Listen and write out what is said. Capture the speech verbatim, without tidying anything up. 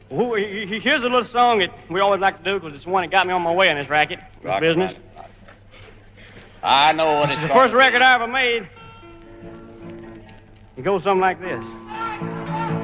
Well, here's a little song that we always like to do because it's the one that got me on my way in this racket, this Rock, business. rock, rock. I know what This it's is the gonna first be. record I ever made. It goes something like this.